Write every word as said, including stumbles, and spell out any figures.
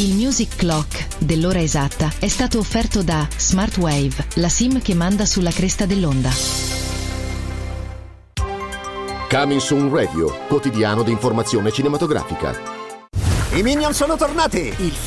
Il Music Clock dell'ora esatta è stato offerto da Smartwave, la SIM che manda sulla cresta dell'onda. Coming Soon Radio, quotidiano di informazione cinematografica. I Minions sono tornati! Il